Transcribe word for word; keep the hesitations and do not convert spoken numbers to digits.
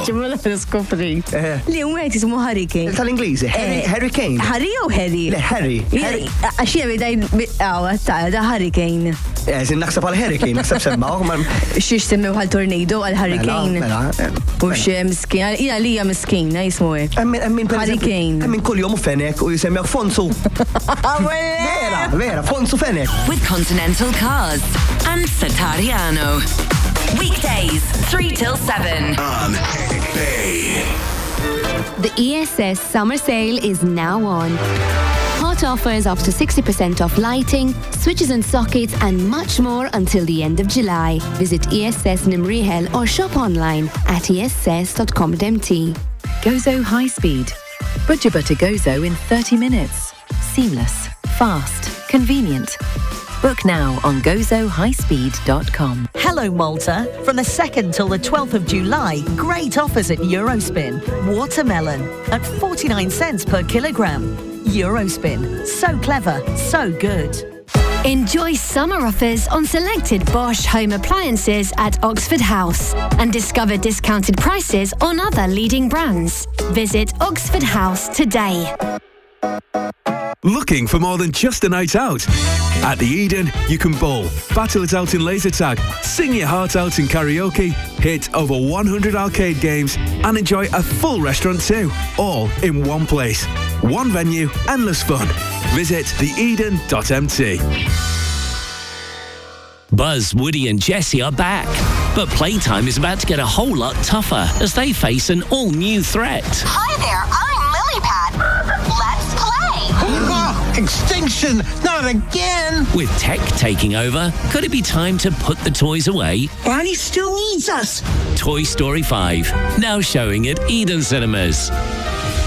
ċimma l-skopri. Li u għet jismu Hurricane. Tal-Ingliżi, Hurricane. Harry u Harry? Le, Harry. Għaxie bidaj, għawa, ta' da Hurricane. Eżin naħseb għal-Hurricane, naħseb semmaw. Xiex semmew għal-tornado għal-Hurricane. U xie miskin, ila li hija miskina jismu għek. Hurricane. Emmin kull jom u fenek u jisemmew Fonsu. Vera, vera, Fonsu fenek. With Continental Cars and Satariano. Weekdays, three till seven. On Bay. The E S S summer sale is now on. Hot offers up to sixty percent off lighting, switches and sockets and much more until the end of July. Visit E S S Nimrihel or shop online at e s s dot com dot m t. Gozo High Speed. Butcher to Gozo in thirty minutes. Seamless, fast, convenient. Book now on gozo high speed dot com. Hello Malta. From the second till the twelfth of July, great offers at Eurospin. Watermelon at forty-nine cents per kilogram. Eurospin. So clever, so good. Enjoy summer offers on selected Bosch home appliances at Oxford House and discover discounted prices on other leading brands. Visit Oxford House today. Looking for more than just a night out? At the Eden, you can bowl, battle it out in laser tag, sing your heart out in karaoke, hit over one hundred arcade games, and enjoy a full restaurant too, all in one place. One venue, endless fun. Visit the eden dot m t. Buzz, Woody and Jessie are back. But playtime is about to get a whole lot tougher as they face an all-new threat. Hi there, I'm Lilypad. Let's play! Oh, extinction! Not again! With tech taking over, could it be time to put the toys away? Barney still needs us! Toy Story five, now showing at Eden Cinemas.